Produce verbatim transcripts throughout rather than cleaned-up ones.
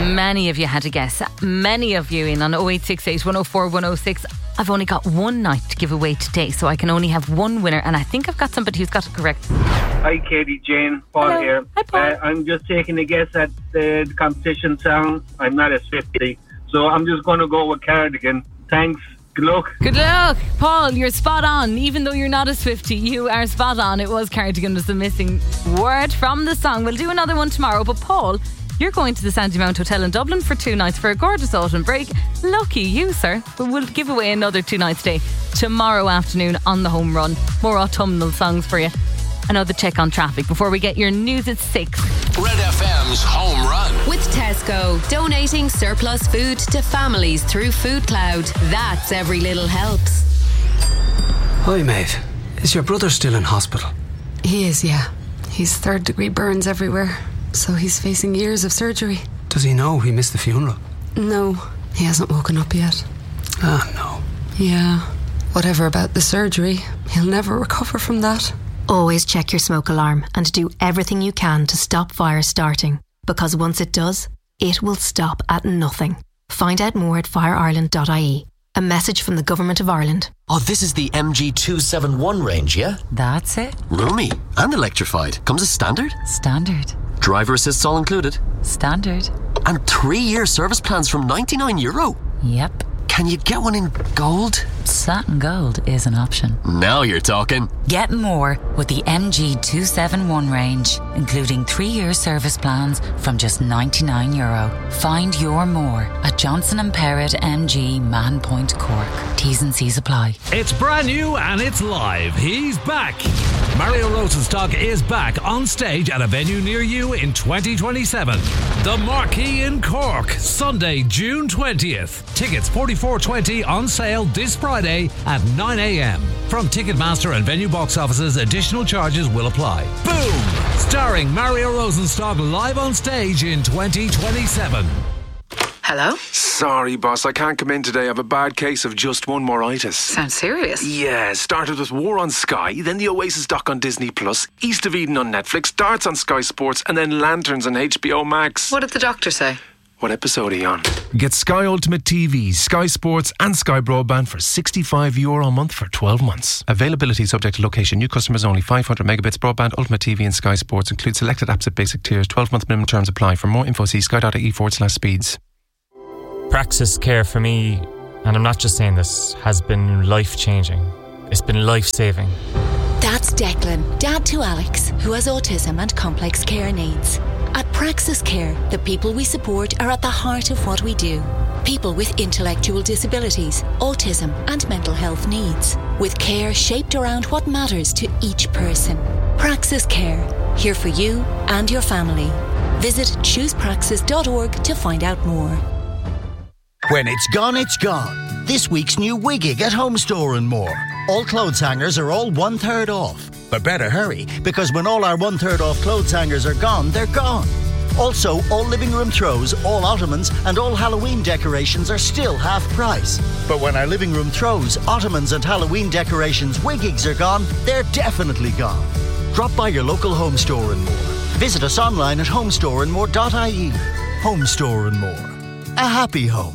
Many of you had to guess. Many of you in on oh eight six eight, one oh four, one oh six. I've only got one night to give away today, so I can only have one winner, and I think I've got somebody who's got it correct. Hi Katie, Jane, Paul Hello. here. Hi Paul. Uh, I'm just taking a guess at the, the competition song. I'm not a Swiftie, so I'm just going to go with Cardigan. Thanks. Good luck. Good luck. Paul, you're spot on. Even though you're not a Swiftie, you are spot on. It was Cardigan was the missing word from the song. We'll do another one tomorrow, but Paul, you're going to the Sandymount Hotel in Dublin for two nights for a gorgeous autumn break. Lucky you, sir. But we'll give away another two nights stay tomorrow afternoon on the home run. More autumnal songs for you. Another check on traffic before we get your news at six. Red F M's Home Run. With Tesco, donating surplus food to families through Food Cloud. That's every little helps. Hi mate, is your brother still in hospital? He is, yeah. He's third degree burns everywhere, so he's facing years of surgery. Does he know he missed the funeral? No, he hasn't woken up yet. Ah, no. Yeah, whatever about the surgery, he'll never recover from that. Always check your smoke alarm and do everything you can to stop fire starting, because once it does, it will stop at nothing. Find out more at fire ireland dot I E. A message from the Government of Ireland. Oh, this is the M G two seventy-one range, yeah? That's it. Roomy and electrified. Comes as standard? Standard. Driver assists all included? Standard. And three-year service plans from ninety-nine euro? Yep. Can you get one in gold? Satin gold is an option. Now you're talking. Get more with the M G two seventy-one range, including three-year service plans from just ninety-nine euro. Find your more at Johnson and Perrott M G Man Point Cork. T's and C's apply. It's brand new and it's live. He's back. Mario Rosenstock is back on stage at a venue near you in twenty twenty-seven. The Marquee in Cork, Sunday, June twentieth. Tickets forty-four twenty on sale this Friday at nine a.m. From Ticketmaster and venue box offices, additional charges will apply. Boom! Starring Mario Rosenstock live on stage in twenty twenty-seven. Hello? Sorry, boss, I can't come in today. I have a bad case of just one moritis. Sounds serious. Yeah, started with War on Sky, then the Oasis doc on Disney Plus, East of Eden on Netflix, Darts on Sky Sports, and then Lanterns on H B O Max. What did the doctor say? What episode are you on? Get Sky Ultimate T V, Sky Sports and Sky Broadband for sixty-five euro a month for twelve months. Availability subject to location. New customers only. five hundred megabits broadband, Ultimate T V and Sky Sports. Include selected apps at basic tiers. twelve month minimum terms apply. For more info, see sky.ie forward slash speeds. Praxis Care for me, and I'm not just saying this, has been life-changing. It's been life-saving. That's Declan, dad to Alex, who has autism and complex care needs. At Praxis Care, the people we support are at the heart of what we do. People with intellectual disabilities, autism and mental health needs. With care shaped around what matters to each person. Praxis Care, here for you and your family. Visit choose praxis dot org to find out more. When it's gone, it's gone. This week's new Wiggig at Home Store and More. All clothes hangers are all one third off. But better hurry, because when all our one third off clothes hangers are gone, they're gone. Also, all living room throws, all ottomans and all Halloween decorations are still half price. But when our living room throws, ottomans and Halloween decorations Wiggigs are gone, they're definitely gone. Drop by your local Home Store and More. Visit us online at home store and more dot I E. Home Store and More. A happy home.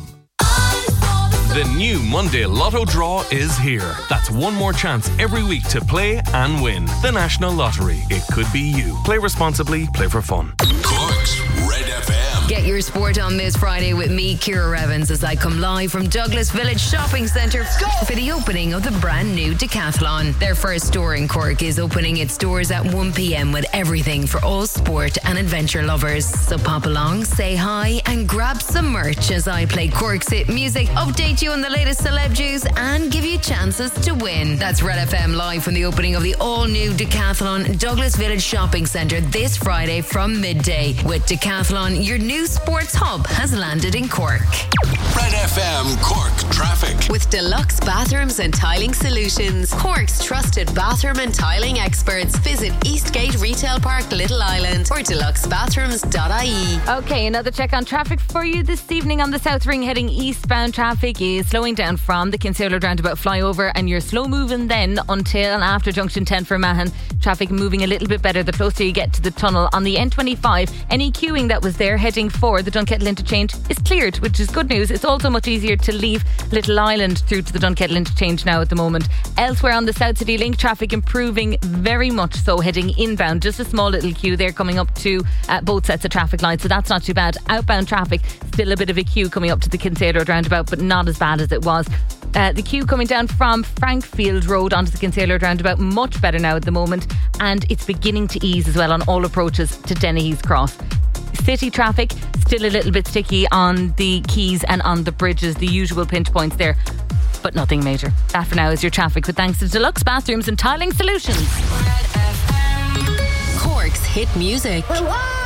The new Monday Lotto draw is here. That's one more chance every week to play and win. The National Lottery. It could be you. Play responsibly. Play for fun. Cork's Red F M. Get your sport on this Friday with me, Ciara Evans, as I come live from Douglas Village Shopping Centre for the opening of the brand new Decathlon. Their first store in Cork is opening its doors at one p.m. with everything for all sport and adventure lovers. So pop along, say hi and grab some merch as I play Cork's hit music, update you on the latest celeb news and give you chances to win. That's Red F M live from the opening of the all-new Decathlon Douglas Village Shopping Centre this Friday from midday. With Decathlon, your new sports hub has landed in Cork. Red F M Cork traffic. With Deluxe Bathrooms and Tiling Solutions, Cork's trusted bathroom and tiling experts. Visit Eastgate Retail Park, Little Island or deluxe bathrooms dot I E. Okay, another check on traffic for you this evening on the South Ring. Heading eastbound, traffic is slowing down from the Kinsale roundabout flyover, and you're slow moving then until after junction ten for Mahon. Traffic moving a little bit better the closer you get to the tunnel on the N twenty-five. Any queuing that was there heading forward four, the Dunkettle interchange is cleared, which is good news. It's also much easier to leave Little Island through to the Dunkettle interchange now at the moment. Elsewhere on the South City Link, traffic improving very much so heading inbound. Just a small little queue there coming up to uh, both sets of traffic lights, so that's not too bad. Outbound traffic, still a bit of a queue coming up to the Kinsale Road roundabout, but not as bad as it was. Uh, the queue coming down from Frankfield Road onto the Kinsale Road roundabout, much better now at the moment, and it's beginning to ease as well on all approaches to Dennehy's Cross. City traffic still a little bit sticky on the quays and on the bridges, the usual pinch points there, but nothing major. That for now is your traffic, with thanks to Deluxe Bathrooms and Tiling Solutions. Cork's hit music.